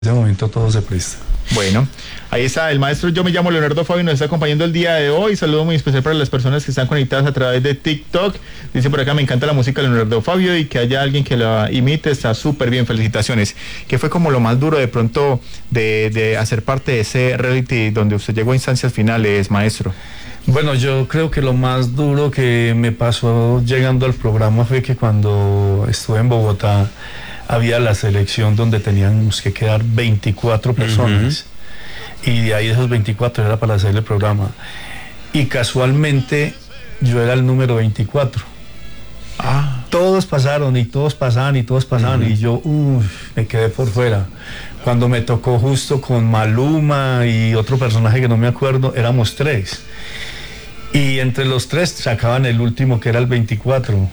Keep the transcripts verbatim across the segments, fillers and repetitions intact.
ese momento todo se presta. Bueno, ahí está el maestro. Yo me llamo Leonardo Fabio y nos está acompañando el día de hoy. Saludo muy especial para las personas que están conectadas a través de TikTok. Dice por acá, me encanta la música de Leonardo Fabio y que haya alguien que la imite está súper bien. Felicitaciones. ¿Qué fue como lo más duro de pronto de, de hacer parte de ese reality donde usted llegó a instancias finales, maestro? Bueno, yo creo que lo más duro que me pasó llegando al programa fue que cuando estuve en Bogotá había la selección donde teníamos que quedar veinticuatro personas. Uh-huh. Y de ahí esos veinticuatro era para hacer el programa. Y casualmente yo era el número veinticuatro. Ah. Todos pasaron y todos pasaban y todos pasaban. Uh-huh. Y yo uff, me quedé por fuera. Cuando me tocó justo con Maluma y otro personaje que no me acuerdo, éramos tres. Y entre los tres sacaban el último, que era el veinticuatro.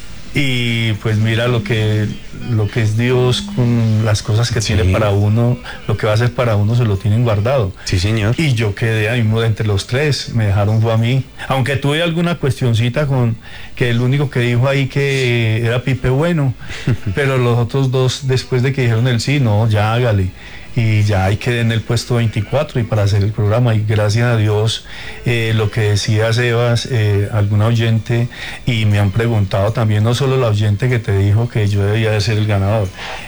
Y pues mira lo que lo que es Dios con las cosas que sí tiene para uno, lo que va a hacer para uno se lo tienen guardado. Sí, señor. Y yo quedé ahí mismo entre los tres, me dejaron fue a mí. Aunque tuve alguna cuestioncita con que el único que dijo ahí que era Pipe Bueno, pero los otros dos, después de que dijeron el sí, no, ya hágale. Y ya ahí quedé en el puesto veinticuatro y para hacer el programa, y gracias a Dios, eh, lo que decía Sebas, eh, alguna oyente, y me han preguntado también, no solo la oyente que te dijo que yo debía de ser el ganador,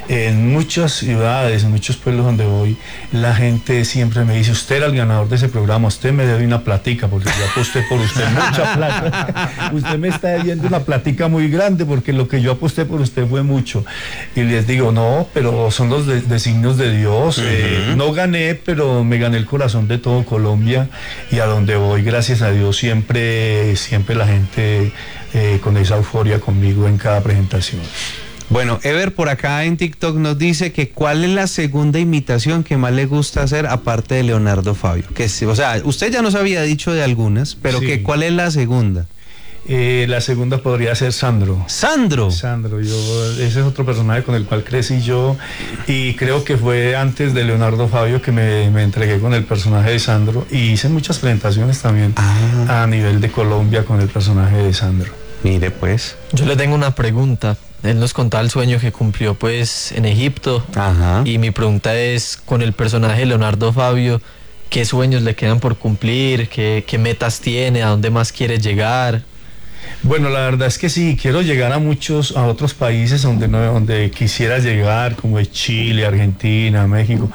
en muchas ciudades, en muchos pueblos donde voy, la gente siempre me dice, usted era el ganador de ese programa, usted me debe una platica, porque yo aposté por usted mucha plata, usted me está debiendo una platica muy grande, porque lo que yo aposté por usted fue mucho, y les digo, no, pero son los de, designios de Dios. Eh, no gané, pero me gané el corazón de todo Colombia, y a donde voy, gracias a Dios, siempre, siempre la gente eh, con esa euforia conmigo en cada presentación. Bueno, Ever por acá en TikTok nos dice que cuál es la segunda imitación que más le gusta hacer aparte de Leonardo Fabio. Que, o sea, usted ya nos había dicho de algunas, pero sí. que ¿cuál es la segunda? Eh, la segunda podría ser Sandro. ¿Sandro? Sandro, yo, ese es otro personaje con el cual crecí yo, y creo que fue antes de Leonardo Fabio que me, me entregué con el personaje de Sandro, y hice muchas presentaciones también ah. a nivel de Colombia con el personaje de Sandro. Mire pues. Yo le tengo una pregunta. Él nos contaba el sueño que cumplió pues en Egipto. Ajá. Y mi pregunta es, con el personaje de Leonardo Fabio, ¿qué sueños le quedan por cumplir? ¿Qué, qué metas tiene? ¿A dónde más quiere llegar? Bueno, la verdad es que sí, quiero llegar a muchos, a otros países donde, no, donde quisiera llegar, como es Chile, Argentina, México,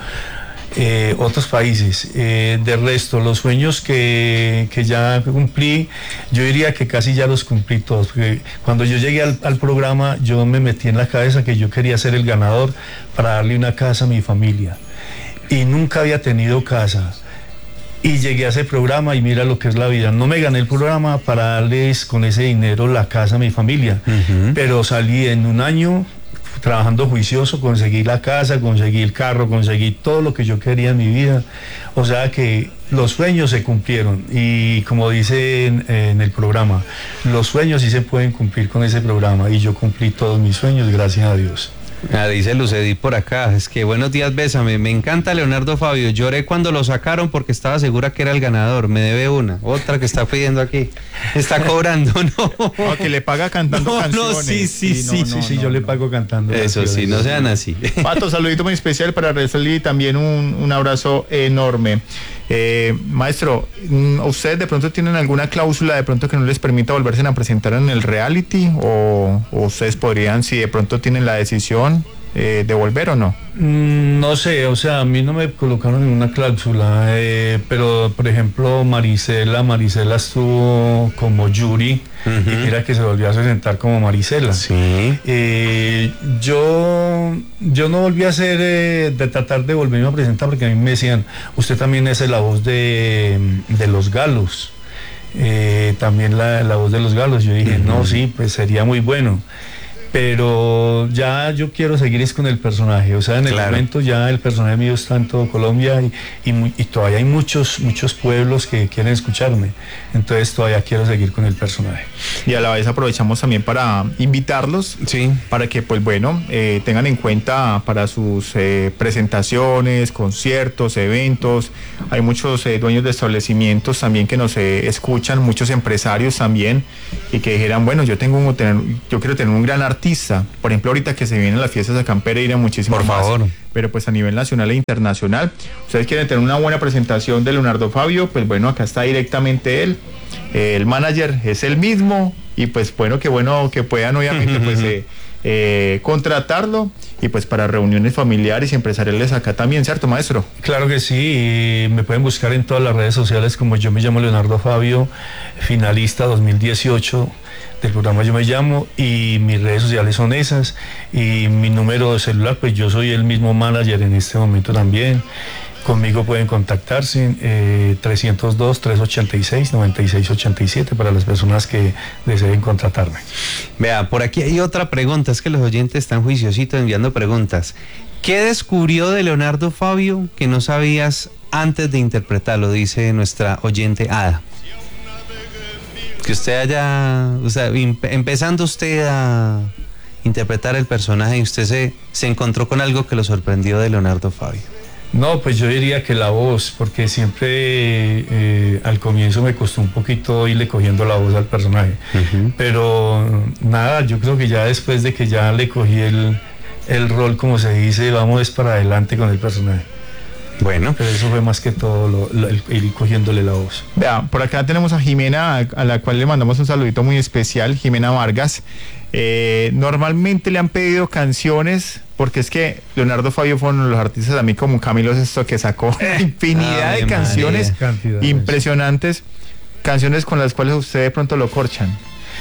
eh, otros países. Eh, de resto, los sueños que, que ya cumplí, yo diría que casi ya los cumplí todos, porque cuando yo llegué al, al programa, yo me metí en la cabeza que yo quería ser el ganador para darle una casa a mi familia, y nunca había tenido casa. Y llegué a ese programa y mira lo que es la vida. No me gané el programa para darles con ese dinero la casa a mi familia, uh-huh. pero salí en un año trabajando juicioso, conseguí la casa, conseguí el carro, conseguí todo lo que yo quería en mi vida. O sea que los sueños se cumplieron, y como dice en, en el programa, los sueños sí se pueden cumplir con ese programa, y yo cumplí todos mis sueños, gracias a Dios. Ah, dice Lucedi por acá, es que buenos días, bésame, me encanta Leonardo Fabio, lloré cuando lo sacaron porque estaba segura que era el ganador, me debe una, otra que está pidiendo aquí, está cobrando, no. No, que le paga cantando no, canciones. No, sí, sí, sí, sí, no, sí, no, sí no, yo no. le pago cantando. Eso canciones. Sí, no sean así. Pato, saludito muy especial para Resoli, también un, un abrazo enorme. Eh, maestro, ¿ustedes de pronto tienen alguna cláusula de pronto que no les permita volverse a presentar en el reality? ¿O, o ustedes podrían, si de pronto tienen la decisión, eh, de volver o no? Mm, no sé, o sea, a mí no me colocaron ninguna cláusula, eh, pero por ejemplo Marisela, Marisela estuvo como jury, uh-huh. y mira que se volvió a presentar como Marisela. Sí. Eh, yo, yo no volví a hacer, eh, de tratar de volverme a presentar, porque a mí me decían, usted también es la voz de, de los galos, eh, también la, la voz de los galos. Yo dije, uh-huh. no, sí, pues sería muy bueno. Pero ya yo quiero seguir es con el personaje, o sea, en el claro. momento ya el personaje mío está en todo Colombia, y, y, y todavía hay muchos, muchos pueblos que quieren escucharme, entonces todavía quiero seguir con el personaje. Y a la vez aprovechamos también para invitarlos, sí. para que pues bueno, eh, tengan en cuenta para sus eh, presentaciones, conciertos, eventos. Hay muchos eh, dueños de establecimientos también que nos eh, escuchan, muchos empresarios también, y que dijeran, bueno, yo tengo un, tener, yo quiero tener un gran artista artista? Por ejemplo, ahorita que se vienen las fiestas acá en Pereira, muchísimo Por más, favor. pero pues a nivel nacional e internacional, ustedes quieren tener una buena presentación de Leonardo Fabio, pues bueno, acá está directamente él, eh, el manager es el mismo, y pues bueno, que bueno que puedan obviamente pues eh, eh, contratarlo, y pues para reuniones familiares y empresariales acá también, ¿cierto, maestro? Claro que sí, y me pueden buscar en todas las redes sociales como Yo Me Llamo Leonardo Fabio, finalista dos mil dieciocho del programa Yo Me Llamo, y mis redes sociales son esas, y mi número de celular, pues yo soy el mismo manager en este momento también. Conmigo pueden contactarse, eh, trescientos dos, trescientos ochenta y seis, noventa y seis ochenta y siete para las personas que deseen contratarme. Vea, por aquí hay otra pregunta, es que los oyentes están juiciositos enviando preguntas. ¿Qué descubrió de Leonardo Fabio que no sabías antes de interpretarlo? Dice nuestra oyente Ada. Que usted haya, o sea, empezando usted a interpretar el personaje y usted se, se encontró con algo que lo sorprendió de Leonardo Fabio. No, pues yo diría que la voz, porque siempre eh, al comienzo me costó un poquito irle cogiendo la voz al personaje, uh-huh. Pero nada, yo creo que ya después de que ya le cogí el, el rol, como se dice, vamos es para adelante con el personaje. Bueno, pero eso fue más que todo lo, lo, el, ir cogiéndole la voz. Vea, por acá tenemos a Jimena, a la cual le mandamos un saludito muy especial, Jimena Vargas. Eh, normalmente le han pedido canciones, porque es que Leonardo Fabio fue uno de los artistas, a mí como Camilo Sesto, que sacó una infinidad de canciones impresionantes, canciones con las cuales usted de pronto lo corchan.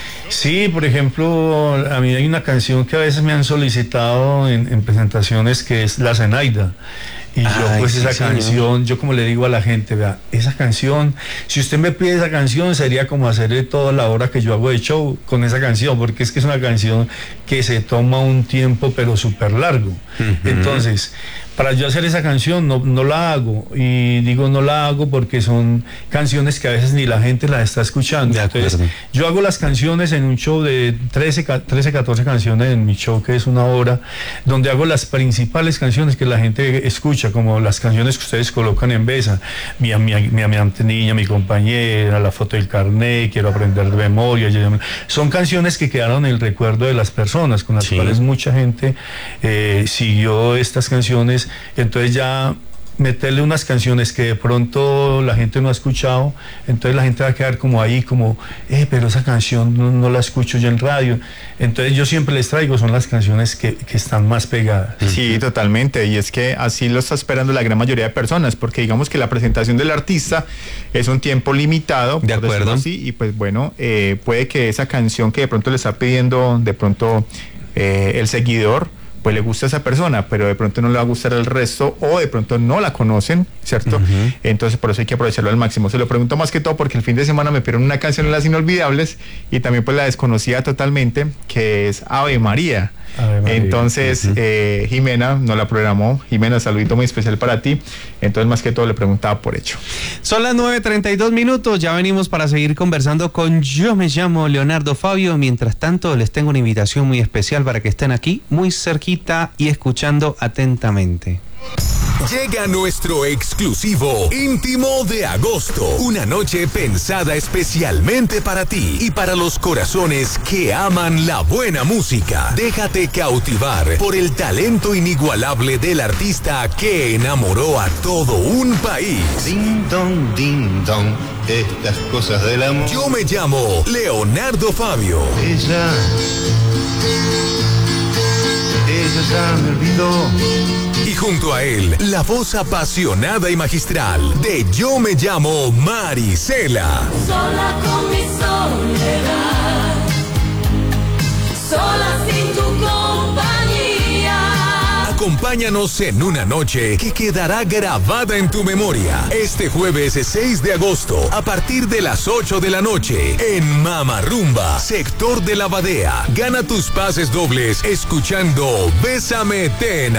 Sí, por ejemplo, a mí hay una canción que a veces me han solicitado en, en presentaciones, que es La Zenaida. Y yo, Ay, pues sí, esa señor. canción, yo como le digo a la gente, vea, esa canción, si usted me pide esa canción, sería como hacerle toda la hora que yo hago de show con esa canción, porque es que es una canción que se toma un tiempo, pero súper largo. Uh-huh. Entonces, para yo hacer esa canción no, no la hago, y digo no la hago porque son canciones que a veces ni la gente las está escuchando. Entonces, yo hago las canciones en un show de trece, catorce canciones en mi show, que es una hora, donde hago las principales canciones que la gente escucha, como las canciones que ustedes colocan en Besa, mi, mi, mi amante niña, mi compañera, La Foto del Carnet, Quiero Aprender de Memoria. Son canciones que quedaron en el recuerdo de las personas, con las sí. cuales mucha gente eh, siguió estas canciones. Entonces ya meterle unas canciones que de pronto la gente no ha escuchado, entonces la gente va a quedar como ahí, como, eh, pero esa canción no, no la escucho yo en radio. Entonces yo siempre les traigo, son las canciones que, que están más pegadas. Sí, totalmente, y es que así lo está esperando la gran mayoría de personas, porque digamos que la presentación del artista es un tiempo limitado, de por acuerdo, así, y pues bueno, eh, puede que esa canción que de pronto le está pidiendo de pronto eh, el seguidor, pues le gusta a esa persona, pero de pronto no le va a gustar al resto, o de pronto no la conocen, ¿cierto? Uh-huh. Entonces por eso hay que aprovecharlo al máximo. Se lo pregunto más que todo porque el fin de semana me pidieron una canción de Las Inolvidables, y también pues la desconocida totalmente, que es Ave María. Ave María. Entonces, uh-huh. eh, Jimena nos la programó. Jimena, saludito muy especial para ti. Entonces, más que todo, le preguntaba por hecho. Son las nueve treinta y dos minutos. Ya venimos para seguir conversando con Yo Me Llamo Leonardo Fabio. Mientras tanto, les tengo una invitación muy especial para que estén aquí, muy cerquita y escuchando atentamente. Llega nuestro exclusivo íntimo de agosto, una noche pensada especialmente para ti y para los corazones que aman la buena música. Déjate cautivar por el talento inigualable del artista que enamoró a todo un país. Ding dong, ding dong, estas cosas del amor. Yo me llamo Leonardo Fabio. Ella, ella ya me olvidó. Y junto a él, la voz apasionada y magistral de Yo Me Llamo Marisela. Sola con mi soledad, sola sin tu compañía. Acompáñanos en una noche que quedará grabada en tu memoria. Este jueves seis de agosto, a partir de las ocho de la noche, en Mama Rumba, sector de la Badea. Gana tus pases dobles escuchando Bésame Ten.